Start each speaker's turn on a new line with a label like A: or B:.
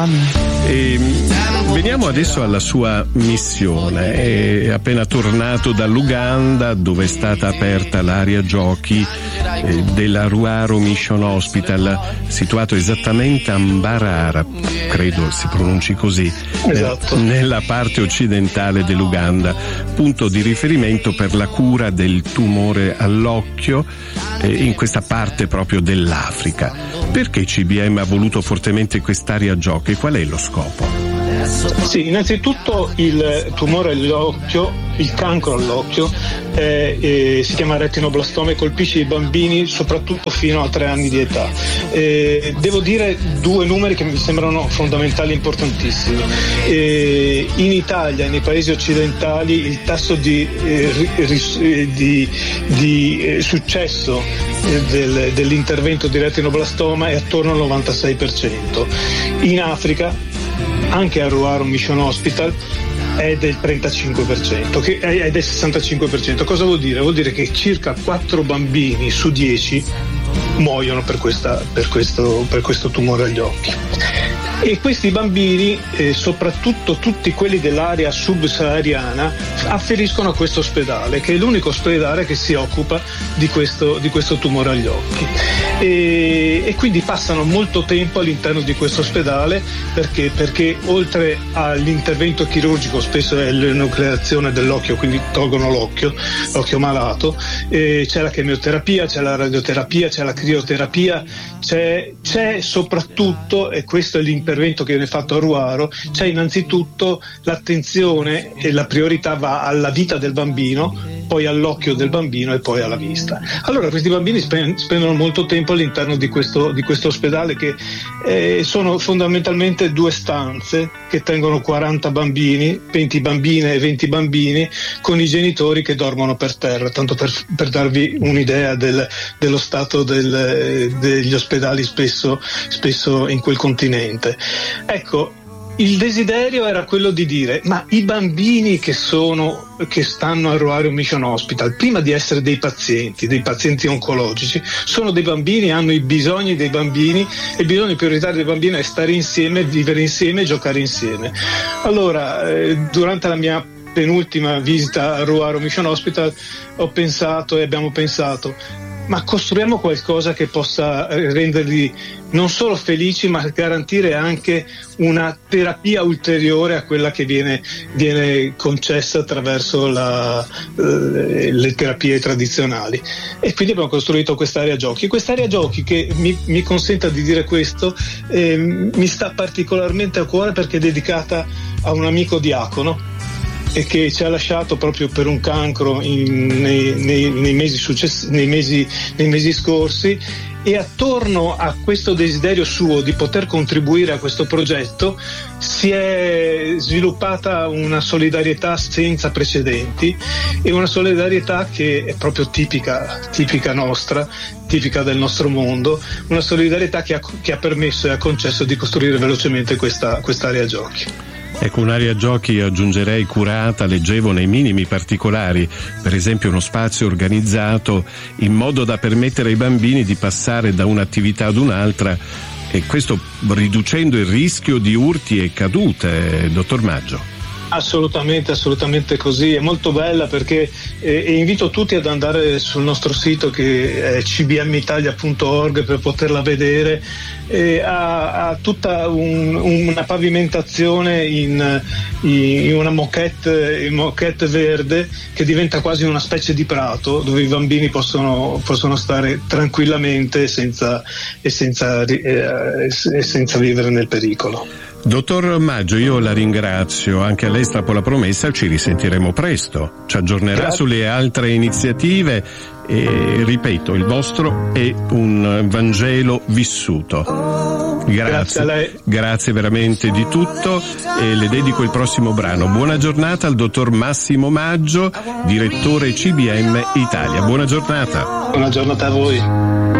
A: E veniamo adesso alla sua missione. È appena tornato dall'Uganda, dove è stata aperta l'area giochi della Ruaro Mission Hospital, situato esattamente a Mbarara, credo si pronunci così,
B: esatto,
A: nella parte occidentale dell'Uganda, punto di riferimento per la cura del tumore all'occhio in questa parte proprio dell'Africa. Perché CBM ha voluto fortemente quest'area giochi? Qual è lo scopo?
B: Sì, innanzitutto il tumore all'occhio, il cancro all'occhio, si chiama retinoblastoma e colpisce i bambini soprattutto fino a 3 anni di età. Devo dire 2 numeri che mi sembrano fondamentali e importantissimi. In Italia e nei paesi occidentali il tasso di successo dell'intervento di retinoblastoma è attorno al 96%. In Africa, anche a Ruaro Mission Hospital, è del 35%, è del 65%. Cosa vuol dire? Vuol dire che circa 4 bambini su 10 muoiono per questo tumore agli occhi. E questi bambini, soprattutto tutti quelli dell'area subsahariana, afferiscono a questo ospedale, che è l'unico ospedale che si occupa di questo tumore agli occhi. E quindi passano molto tempo all'interno di questo ospedale perché oltre all'intervento chirurgico, spesso è l'enucleazione dell'occhio, quindi tolgono l'occhio malato, c'è la chemioterapia, c'è la radioterapia, c'è la crioterapia, c'è soprattutto, e questo è l'intervento che viene fatto a Ruaro, c'è innanzitutto l'attenzione e la priorità va alla vita del bambino, poi all'occhio del bambino e poi alla vista. Allora questi bambini spendono molto tempo all'interno di questo ospedale, che sono fondamentalmente 2 stanze che tengono 40 bambini, 20 bambine e 20 bambini, con i genitori che dormono per terra, tanto per darvi un'idea dello stato degli ospedali spesso in quel continente. Ecco, il desiderio era quello di dire: ma i bambini che stanno a Ruaro Mission Hospital, prima di essere dei pazienti oncologici, sono dei bambini, hanno i bisogni dei bambini, e il bisogno prioritario dei bambini è stare insieme, vivere insieme e giocare insieme. Allora, durante la mia penultima visita a Ruaro Mission Hospital abbiamo pensato: ma costruiamo qualcosa che possa renderli non solo felici, ma garantire anche una terapia ulteriore a quella che viene concessa attraverso le terapie tradizionali. E quindi abbiamo costruito quest'area giochi. Quest'area giochi, che mi consenta di dire questo, mi sta particolarmente a cuore perché è dedicata a un amico diacono e che ci ha lasciato proprio per un cancro nei mesi scorsi, e attorno a questo desiderio suo di poter contribuire a questo progetto si è sviluppata una solidarietà senza precedenti, e una solidarietà che è proprio tipica nostra, tipica del nostro mondo, una solidarietà che ha permesso e ha concesso di costruire velocemente quest'area giochi.
A: Ecco, un'area giochi, aggiungerei, curata, leggevo, nei minimi particolari, per esempio uno spazio organizzato in modo da permettere ai bambini di passare da un'attività ad un'altra, e questo riducendo il rischio di urti e cadute, dottor Maggio.
B: Assolutamente così, è molto bella, perché e invito tutti ad andare sul nostro sito, che è cbmitalia.org, per poterla vedere. Ha tutta una pavimentazione in una moquette verde, che diventa quasi una specie di prato dove i bambini possono stare tranquillamente senza vivere nel pericolo.
A: Dottor Maggio, io la ringrazio, anche a lei strappo la promessa, ci risentiremo presto, ci aggiornerà sulle altre iniziative, e ripeto, il vostro è un Vangelo vissuto. Grazie a lei. Grazie veramente di tutto, e le dedico il prossimo brano. Buona giornata al dottor Massimo Maggio, direttore CBM Italia. Buona giornata.
B: Buona giornata a voi.